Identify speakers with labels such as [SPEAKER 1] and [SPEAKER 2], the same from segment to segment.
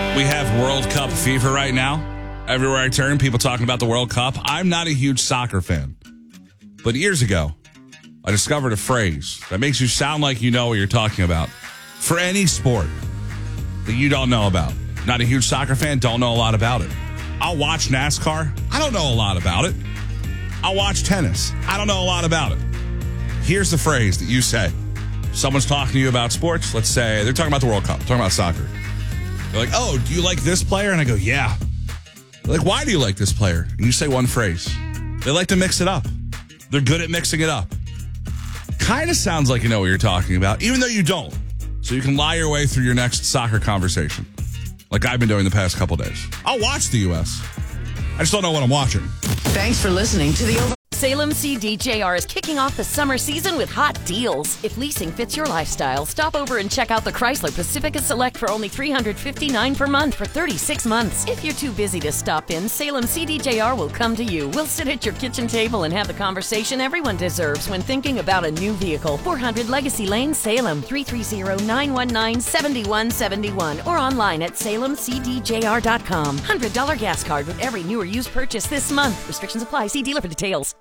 [SPEAKER 1] We have World Cup fever right now. Everywhere I turn, people talking about the World Cup. I'm not a huge soccer fan. But years ago, I discovered a phrase that makes you sound like you know what you're talking about. For any sport that you don't know about. Not a huge soccer fan, don't know a lot about it. I'll watch NASCAR. I don't know a lot about it. I'll watch tennis. I don't know a lot about it. Here's the phrase that you say. Someone's talking to you about sports. Let's say they're talking about the World Cup, talking about soccer. They're like, oh, do you like this player? And I go, yeah. They're like, why do you like this player? And you say one phrase. They like to mix it up. They're good at mixing it up. Kind of sounds like you know what you're talking about, even though you don't. So you can lie your way through your next soccer conversation, like I've been doing the past couple days. I'll watch the U.S. I just don't know what I'm watching.
[SPEAKER 2] Thanks for listening to the
[SPEAKER 3] Salem CDJR is kicking off the summer season with hot deals. If leasing fits your lifestyle, stop over and check out the Chrysler Pacifica Select for only $359 per month for 36 months. If you're too busy to stop in, Salem CDJR will come to you. We'll sit at your kitchen table and have the conversation everyone deserves when thinking about a new vehicle. 400 Legacy Lane, Salem, 330-919-7171, or online at salemcdjr.com. $100 gas card with every new or used purchase this month. Restrictions apply. See dealer for details.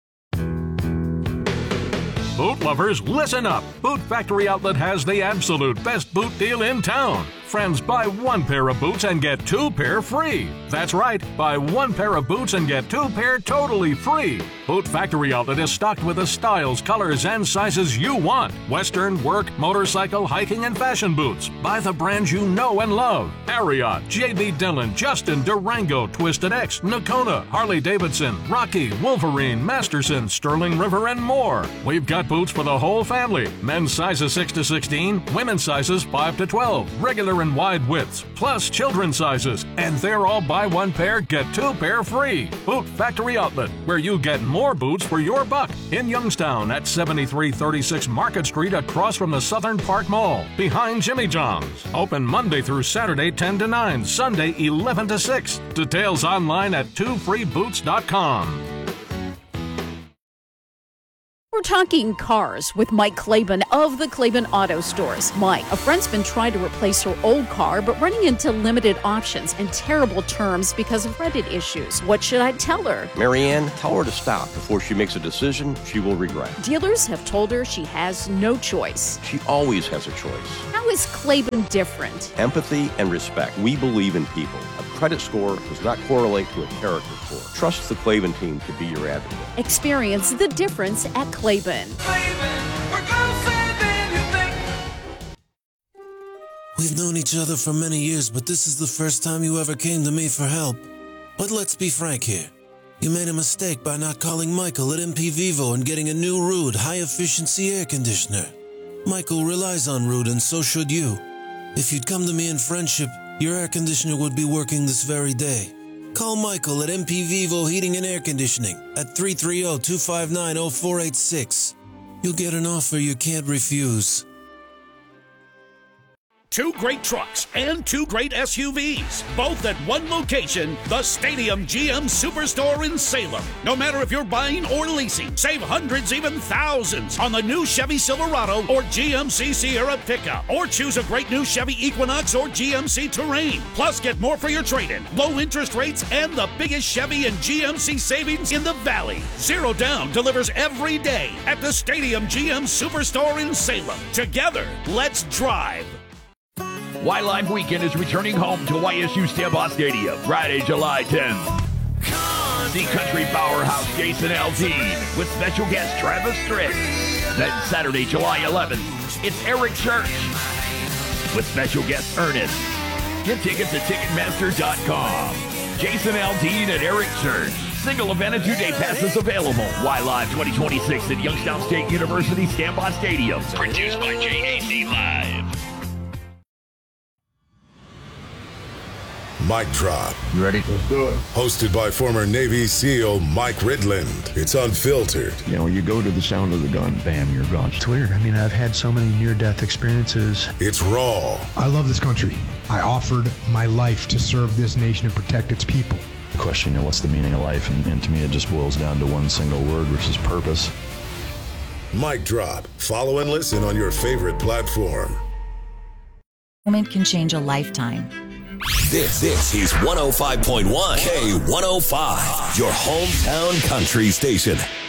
[SPEAKER 4] Boot lovers, listen up. Boot Factory Outlet has the absolute best boot deal in town. Friends, buy one pair of boots and get two pair free. That's right, buy one pair of boots and get two pair totally free. Boot Factory Outlet is stocked with the styles, colors, and sizes you want. Western, work, motorcycle, hiking, and fashion boots. Buy the brands you know and love. Ariat, J.B. Dillon, Justin, Durango, Twisted X, Nakona, Harley-Davidson, Rocky, Wolverine, Masterson, Sterling River, and more. We've got boots for the whole family. Men's sizes 6 to 16, women's sizes 5 to 12, regular and wide widths, plus children's sizes. And they're all buy one pair, get two pair free. Boot Factory Outlet, where you get more boots for your buck. In Youngstown at 7336 Market Street across from the Southern Park Mall, behind Jimmy John's. Open Monday through Saturday 10 to 9, Sunday 11 to 6. Details online at twofreeboots.com.
[SPEAKER 5] We're talking cars with Mike Claiborne of the Claiborne Auto Stores. Mike, a friend's been trying to replace her old car, but running into limited options and terrible terms because of credit issues. What should I tell her?
[SPEAKER 6] Marianne, tell her to stop before she makes a decision she will regret.
[SPEAKER 5] Dealers have told her she has no choice.
[SPEAKER 6] She always has a choice.
[SPEAKER 5] How is Claiborne different?
[SPEAKER 6] Empathy and respect. We believe in people. A credit score does not correlate to a character score. Trust the Claiborne team to be your advocate.
[SPEAKER 5] Experience the difference at Claiborne.
[SPEAKER 7] We've known each other for many years, but this is the first time you ever came to me for help. But let's be frank here. You made a mistake by not calling Michael at MP Vivo and getting a new Ruud high-efficiency air conditioner. Michael relies on Ruud, and so should you. If you'd come to me in friendship, your air conditioner would be working this very day. Call Michael at MP Vivo Heating and Air Conditioning at 330-259-0486. You'll get an offer you can't refuse.
[SPEAKER 8] Two great trucks and two great SUVs, both at one location, the Stadium GM Superstore in Salem. No matter if you're buying or leasing, save hundreds, even thousands on the new Chevy Silverado or GMC Sierra pickup. Or choose a great new Chevy Equinox or GMC Terrain. Plus, get more for your trade-in, low interest rates, and the biggest Chevy and GMC savings in the Valley. Zero Down delivers every day at the Stadium GM Superstore in Salem. Together, let's drive.
[SPEAKER 9] Y-Live Weekend is returning home to YSU Stambaugh Stadium Friday, July 10th. See country powerhouse Jason Aldean with special guest Travis Tritt. Then Saturday, July 11th, it's Eric Church with special guest Ernest. Get tickets at Ticketmaster.com. Jason Aldean and Eric Church. Single event and 2-day passes available. Y-Live 2026 at Youngstown State University Stambaugh Stadium. Produced by JAC Live.
[SPEAKER 10] Mic Drop.
[SPEAKER 11] You ready? Let's do it.
[SPEAKER 10] Hosted by former Navy SEAL Mike Ridland. It's unfiltered.
[SPEAKER 11] You know, you go to the sound of the gun, bam, you're gone.
[SPEAKER 12] It's weird. I mean, I've had so many near-death experiences.
[SPEAKER 10] It's raw.
[SPEAKER 13] I love this country. I offered my life to serve this nation and protect its people.
[SPEAKER 11] The question, you know, what's the meaning of life? And to me, it just boils down to one single word, which is purpose.
[SPEAKER 10] Mic Drop. Follow and listen on your favorite platform.
[SPEAKER 14] Moment can change a lifetime. This is 105.1 K105, your hometown country station.